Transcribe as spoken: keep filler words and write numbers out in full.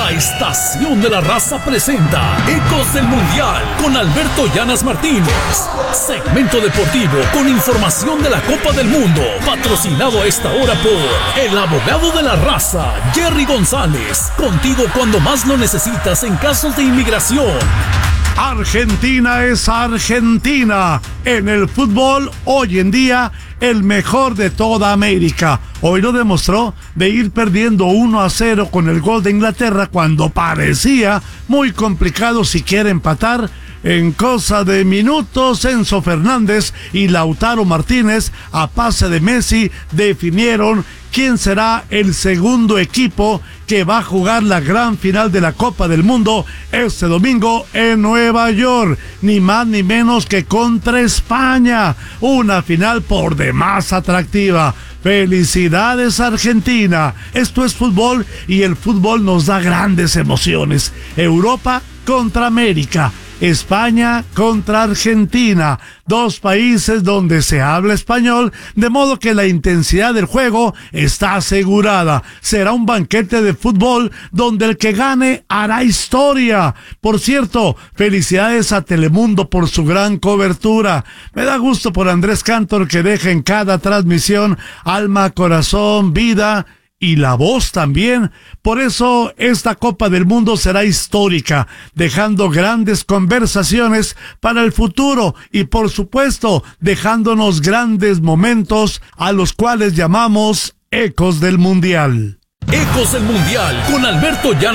La Estación de la Raza presenta Ecos del Mundial con Alberto Llanas Martínez. Segmento deportivo con información de la Copa del Mundo. Patrocinado a esta hora por el abogado de la raza, Jerry González. Contigo cuando más lo necesitas en casos de inmigración. Argentina es Argentina. En el fútbol, hoy en día, el mejor de toda América. Hoy lo demostró de ir perdiendo uno a cero con el gol de Inglaterra cuando parecía muy complicado siquiera empatar. En cosa de minutos, Enzo Fernández y Lautaro Martínez, a pase de Messi, definieron quién será el segundo equipo que va a jugar la gran final de la Copa del Mundo este domingo en Nueva York. Ni más ni menos que contra España. Una final por demás atractiva. ¡Felicidades, Argentina! Esto es fútbol y el fútbol nos da grandes emociones. Europa contra América. España contra Argentina, dos países donde se habla español, de modo que la intensidad del juego está asegurada. Será un banquete de fútbol donde el que gane hará historia. Por cierto, felicidades a Telemundo por su gran cobertura. Me da gusto por Andrés Cantor, que deja en cada transmisión alma, corazón, vida y la voz también. Por eso esta Copa del Mundo será histórica, dejando grandes conversaciones para el futuro y, por supuesto, dejándonos grandes momentos a los cuales llamamos Ecos del Mundial. Ecos del Mundial con Alberto Llanas